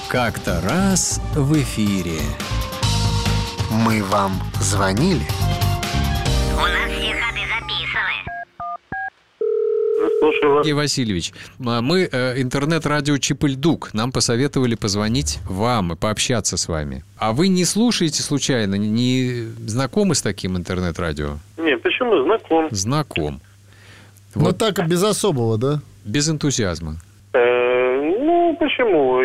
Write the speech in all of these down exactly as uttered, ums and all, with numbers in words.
Как-то раз в эфире. Мы вам звонили? У нас все ходы записаны. Слушаю вас. Сергей Васильевич, мы э, интернет-радио Чип-Ль-Дук. Нам посоветовали позвонить вам и пообщаться с вами. А вы не слушаете случайно? Не знакомы с таким интернет-радио? Нет, почему? Знаком. Знаком. Ну Вот. так, без особого, да? Без энтузиазма. Э, ну, почему?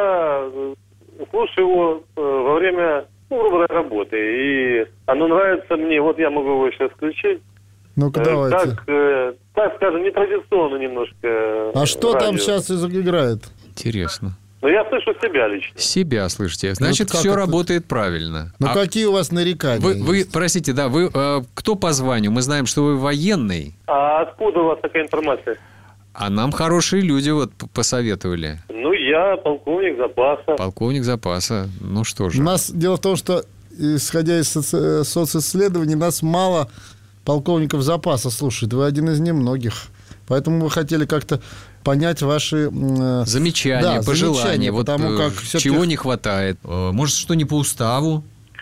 Я слушаю его э, во время, ну, грубо говоря, работы. И оно нравится мне. Вот я могу его сейчас включить. Ну-ка, Э, давайте. Так, э, так скажем, нетрадиционно немножко. А что радио. там сейчас играет? Интересно. Ну, я слышу себя лично. Себя слышите. Значит, как все это? работает правильно. Ну, А какие у вас нарекания вы, вы, есть? простите, да, вы э, кто по званию? Мы знаем, что вы военный, А откуда у вас такая информация? а нам хорошие люди вот п- посоветовали. Ну, я полковник запаса. Полковник запаса. Ну что У же. нас дело в том, что, исходя из соци- социсследований, нас мало полковников запаса слушает. Вы один из немногих. Поэтому мы хотели как-то понять ваши... м, э, Замечания, да, пожелания. замечания, Вот потому э, как всё-таки- чего не хватает? Э, Может, что не по уставу?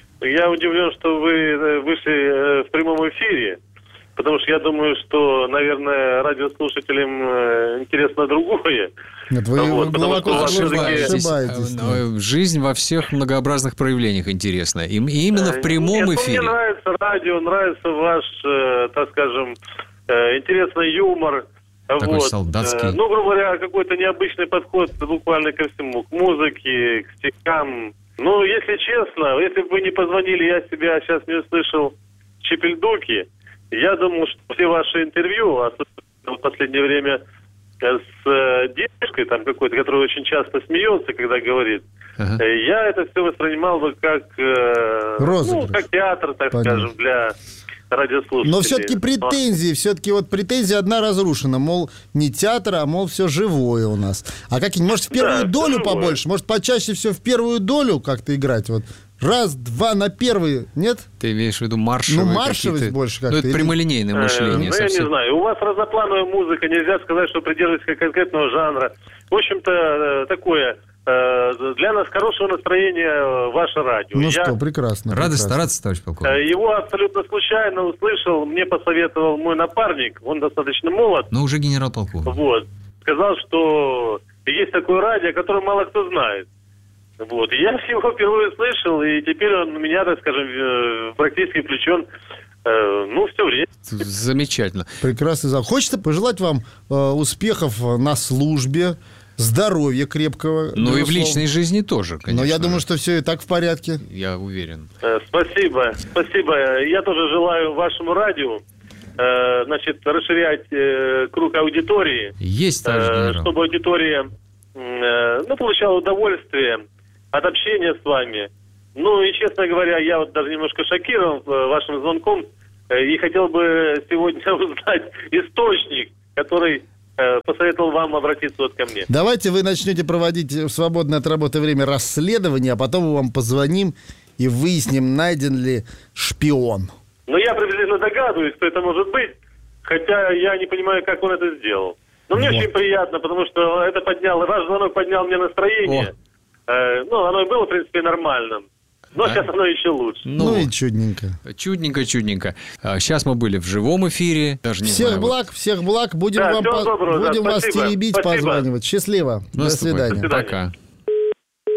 Я удивлен, что вы э, вышли э, в прямом эфире, потому что я думаю, что, наверное, радиослушателям э, интересно другое. Нет, вы, Вот, вы потому что у глубоко вас всё-таки- ошибаетесь. Э, Жизнь во всех многообразных проявлениях интересна. И м- и именно в прямом Нет, ну, эфире. Мне нравится радио, нравится ваш, э, так скажем, э, интересный юмор. Такой вот. солдатский. Э, ну, грубо говоря, какой-то необычный подход буквально ко всему. К музыке, к стихам. Ну, если честно, если бы вы не позвонили, я себя сейчас не услышал в Чип-Ль-Дуке. Я думал, что все ваши интервью, особенно в последнее время э, с э, девушкой там какой-то, которая очень часто смеется, когда говорит, Ага. э, я это все воспринимал бы как, э, ну, Розыгрыш. как театр, так Понятно. скажем, для радиослушателей. Но все-таки претензии, все-таки вот претензия одна разрушена, мол, не театр, а мол, все живое у нас. А как, может, в первую Да, долю живое. побольше, может, почаще все в первую долю как-то играть, вот раз, два на первый, нет? Ты имеешь в виду маршевые Ну, маршевость какие-то- больше Ну, как-то, это или- прямолинейное Э, мышление. ну, я не совсем. знаю. У вас разноплановая музыка, нельзя сказать, что придерживаетесь конкретного жанра. В общем-то, э, такое, э, для нас хорошего настроения э, ваше радио. Ну Я что, прекрасно. Радость прекрасно. стараться, товарищ э, полковник. его абсолютно случайно услышал, мне посоветовал мой напарник, он достаточно молод, Но уже генерал-полковник. вот, сказал, что есть такое радио, которое мало кто знает. Вот. И я его впервые слышал, и теперь он у меня, так скажем, э, практически включен, э, ну, все время. Замечательно. Прекрасный зал. Хочется пожелать вам э, успехов на службе, здоровья крепкого. Ну и в безусловно. личной жизни тоже, конечно. Но я думаю, что все и так в порядке. Я уверен. Э, Спасибо, спасибо. Я тоже желаю вашему радио, э, значит, расширять э, круг аудитории, Есть, товарищ э, генерал. чтобы аудитория, э, ну, получала удовольствие от общения с вами. Ну и, честно говоря, я вот даже немножко шокирован э, вашим звонком э, и хотел бы сегодня узнать источник, который э, посоветовал вам обратиться вот ко мне. Давайте вы начнете проводить в свободное от работы время расследование, а потом мы вам позвоним и выясним, найден ли шпион. Но я приблизительно догадываюсь, что это может быть, хотя я не понимаю, как он это сделал. Но мне Вот. очень приятно, потому что это подняло, ваш звонок поднял мне настроение. Э, ну, оно и было, в принципе, нормальным. Но А? сейчас оно еще лучше. Ну, Ну, и чудненько. чудненько-чудненько. Сейчас мы были в живом эфире. Даже не Всех знаю, вот. благ, всех благ. Будем, Да, вам всего по- доброго, да, будем вас спасибо, теребить, спасибо. позванивать. Счастливо. До Наступай. свидания. До свидания. Пока.